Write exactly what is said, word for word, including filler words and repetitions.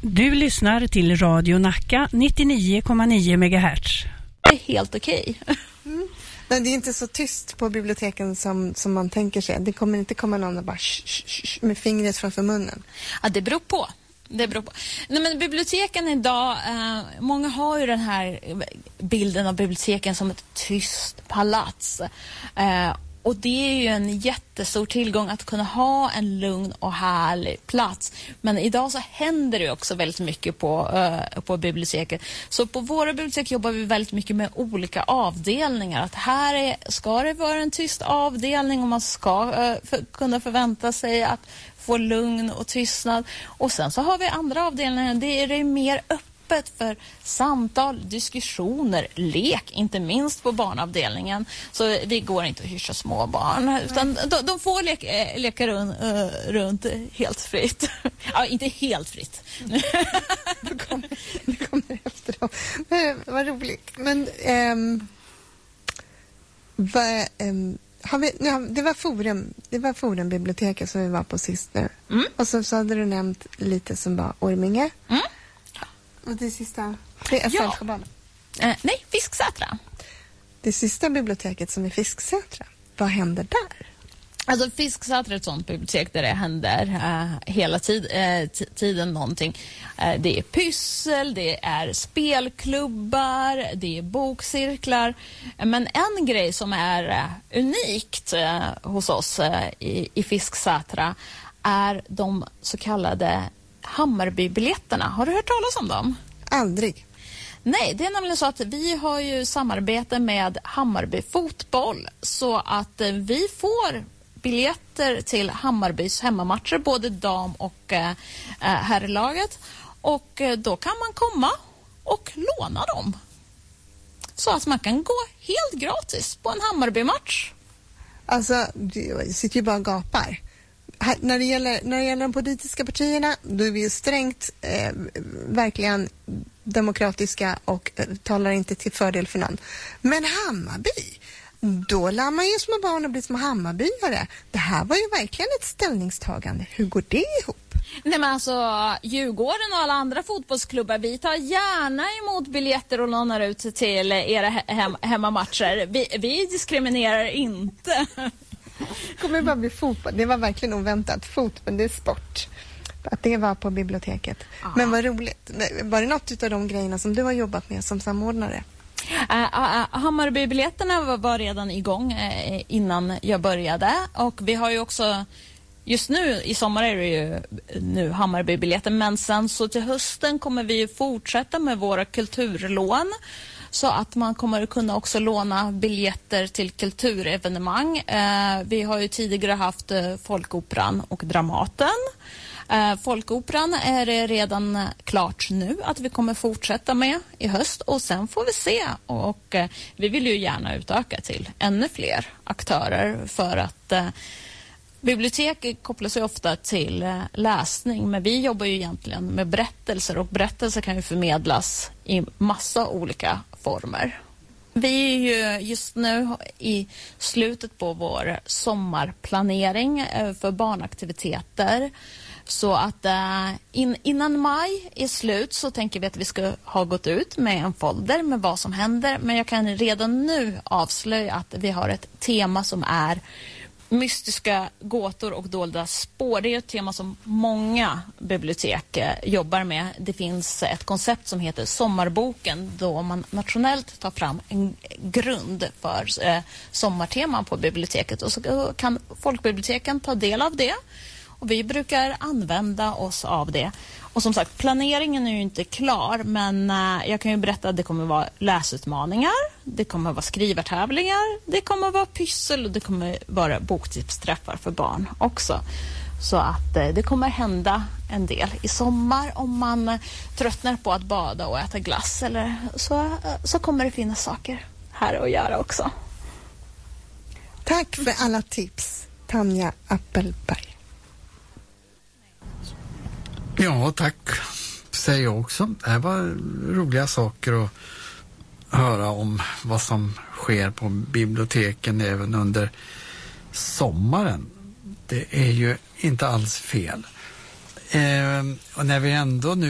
Du lyssnar till Radio Nacka nintionio komma nio megahertz. Det är helt okej. Mm. Men det är inte så tyst på biblioteken som, som man tänker sig. Det kommer inte komma någon och bara sh, sh, sh, med fingret framför munnen. Ja, det beror på. Det beror på. Nej, men biblioteken idag, eh, många har ju den här bilden av biblioteken som ett tyst palats. Eh, och det är ju en jättestor tillgång att kunna ha en lugn och härlig plats. Men idag så händer det också väldigt mycket på, eh, på biblioteket. Så på våra bibliotek jobbar vi väldigt mycket med olika avdelningar. Att här är, ska det vara en tyst avdelning och man ska eh, för, kunna förvänta sig att få lugn och tystnad. Och sen så har vi andra avdelningar. Det är det mer öppet för samtal, diskussioner, lek. Inte minst på barnavdelningen. Så det går inte att hyscha små barn. Utan de, de får leka, leka runt, uh, runt helt fritt. Ja, inte helt fritt. Det kommer, det kommer efter då. Men, vad roligt. Men um, vad... Um, Har vi, ja, det var forum, det var forumbiblioteket som vi var på sist nu. Mm. Och så, så hade du nämnt lite som var Orminge. Mm. Och det sista, det är ja. eh, Nej, Fisksätra. Det sista biblioteket som är Fisksätra. Vad händer där? Alltså Fisksätra är ett sånt bibliotek där det händer uh, hela tid, uh, t- tiden någonting. Uh, det är pyssel, det är spelklubbar, det är bokcirklar. Uh, men en grej som är uh, unikt uh, hos oss uh, i, i Fisksätra är de så kallade Hammarbybiljetterna. Har du hört talas om dem? Aldrig. Nej, det är nämligen så att vi har ju samarbete med Hammarby fotboll så att uh, vi får biljetter till Hammarbys hemmamatcher, både dam- och eh, herrlaget. Och eh, då kan man komma och låna dem. Så att man kan gå helt gratis på en Hammarby-match. Alltså, du sitter ju bara och gapar. Här, när, det gäller, när det gäller de politiska partierna, då är vi ju strängt eh, verkligen demokratiska och eh, talar inte till fördel för någon. Men Hammarby, då lär man ju små barn och bli små Hammarbyare. Det här var ju verkligen ett ställningstagande. Hur går det ihop? Nej, men alltså, Djurgården och alla andra fotbollsklubbar, vi tar gärna emot biljetter och lånar ut till era hem- hemmamatcher. Vi, vi diskriminerar inte. Det kommer bara bli fotboll. Det var verkligen oväntat. Fotboll, det är sport. Att det var på biblioteket. Aha. Men vad roligt. Var det något av de grejerna som du har jobbat med som samordnare? Uh, uh, Hammarbybiljetterna var, var redan igång uh, innan jag började. Och vi har ju också, just nu i sommar är det ju nu Hammarbybiljetter. Men sen så till hösten kommer vi ju fortsätta med våra kulturlån. Så att man kommer kunna också låna biljetter till kulturevenemang. Uh, vi har ju tidigare haft uh, Folkoperan och Dramaten. Uh, Folkoperan är det redan klart nu att vi kommer fortsätta med i höst och sen får vi se och, och uh, vi vill ju gärna utöka till ännu fler aktörer för att uh, bibliotek kopplas ju ofta till uh, läsning, men vi jobbar ju egentligen med berättelser och berättelser kan ju förmedlas i massa olika former. Vi är ju just nu i slutet på vår sommarplanering uh, för barnaktiviteter. Så att uh, in, innan maj är slut så tänker vi att vi ska ha gått ut med en folder med vad som händer. Men jag kan redan nu avslöja att vi har ett tema som är mystiska gåtor och dolda spår. Det är ett tema som många bibliotek uh, jobbar med. Det finns ett koncept som heter Sommarboken då man nationellt tar fram en grund för uh, sommarteman på biblioteket. Och så kan folkbiblioteken ta del av det. Och vi brukar använda oss av det. Och som sagt, planeringen är ju inte klar. Men uh, jag kan ju berätta att det kommer vara läsutmaningar. Det kommer vara skrivartävlingar. Det kommer vara pyssel och det kommer vara boktipsträffar för barn också. Så att uh, det kommer hända en del i sommar. Om man uh, tröttnar på att bada och äta glass. Eller så, uh, så kommer det finnas saker här att göra också. Tack för alla tips, Tanja Appelberg. Ja, tack säger jag också. Det här var roliga saker att höra om vad som sker på biblioteken även under sommaren. Det är ju inte alls fel. Eh, och när vi ändå nu